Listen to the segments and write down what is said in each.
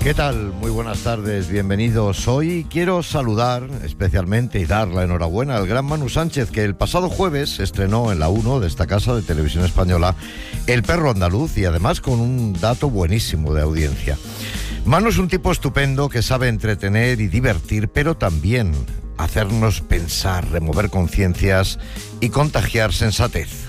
¿Qué tal? Muy buenas tardes, bienvenidos. Hoy quiero saludar especialmente y dar la enhorabuena al gran Manu Sánchez, que el pasado jueves estrenó en la 1 de esta casa de televisión española El perro andaluz, y además con un dato buenísimo de audiencia. Manu es un tipo estupendo que sabe entretener y divertir, pero también hacernos pensar, remover conciencias y contagiar sensatez.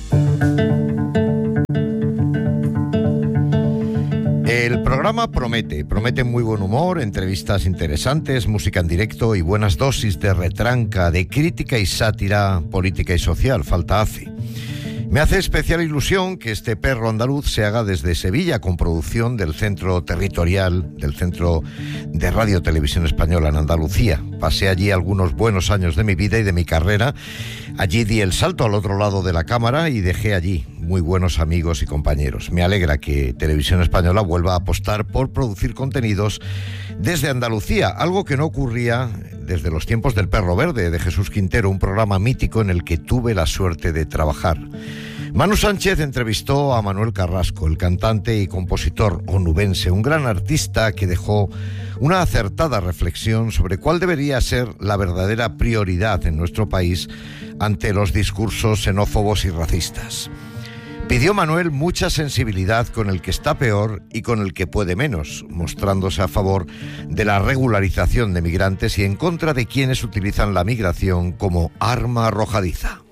El programa promete muy buen humor, entrevistas interesantes, música en directo y buenas dosis de retranca, de crítica y sátira política y social, falta hace. Me hace especial ilusión que este perro andaluz se haga desde Sevilla, con producción del Centro Territorial, del Centro de Radio Televisión Española en Andalucía. Pasé allí algunos buenos años de mi vida y de mi carrera. Allí di el salto al otro lado de la cámara y dejé allí muy buenos amigos y compañeros. Me alegra que Televisión Española vuelva a apostar por producir contenidos desde Andalucía, algo que no ocurría desde los tiempos del Perro Verde, de Jesús Quintero, un programa mítico en el que tuve la suerte de trabajar. Manu Sánchez entrevistó a Manuel Carrasco, el cantante y compositor onubense, un gran artista que dejó una acertada reflexión sobre cuál debería ser la verdadera prioridad en nuestro país ante los discursos xenófobos y racistas. Pidió Manuel mucha sensibilidad con el que está peor y con el que puede menos, mostrándose a favor de la regularización de migrantes y en contra de quienes utilizan la migración como arma arrojadiza.